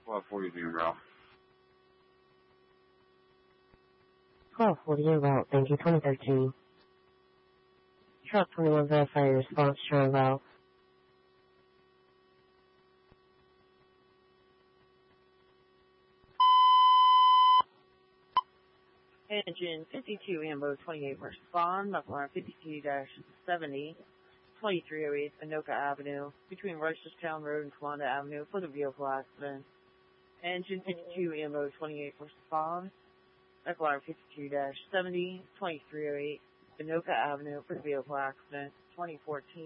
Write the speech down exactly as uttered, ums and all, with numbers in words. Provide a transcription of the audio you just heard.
twelve forty-eight route. twelve forty-eight route, thank you, twenty thirteen. Truck twenty-one, verify your response, turn route. Engine fifty-two, Ambo twenty-eight, respond, McLaren fifty-two seventy, twenty-three oh eight, Anoka Avenue, between Reisterstown Road and Towanda Avenue for the vehicle accident. Engine fifty-two, Ambo twenty-eight, respond, McLaren fifty-two seventy, twenty-three oh eight, Anoka Avenue for the vehicle accident, twenty fourteen.